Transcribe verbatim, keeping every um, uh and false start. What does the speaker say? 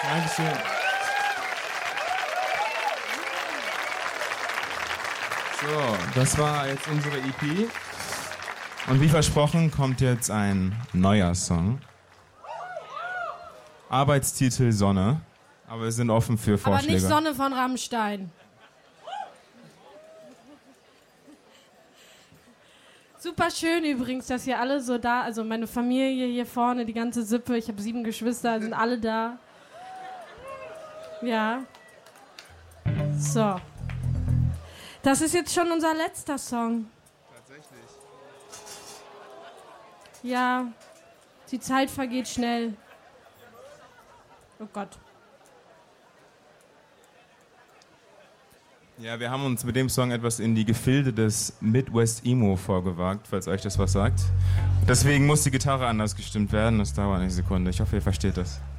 Dankeschön. So, das war jetzt unsere E P. Und wie versprochen kommt jetzt ein neuer Song. Arbeitstitel Sonne. Aber wir sind offen für Vorschläge. Aber nicht Sonne von Rammstein. Super schön übrigens, dass ihr alle so da, also meine Familie hier vorne, die ganze Sippe, ich habe sieben Geschwister, sind alle da. Ja. So. Das ist jetzt schon unser letzter Song. Tatsächlich. Ja, die Zeit vergeht schnell. Oh Gott. Ja, wir haben uns mit dem Song etwas in die Gefilde des Midwest Emo vorgewagt, falls euch das was sagt. Deswegen muss die Gitarre anders gestimmt werden. Das dauert eine Sekunde. Ich hoffe, ihr versteht das.